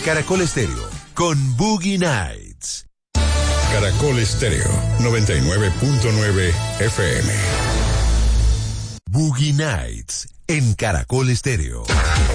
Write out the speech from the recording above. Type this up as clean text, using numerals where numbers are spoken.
Caracol Estéreo con Boogie Nights. Caracol Estéreo 99.9 FM. Boogie Nights en Caracol Estéreo.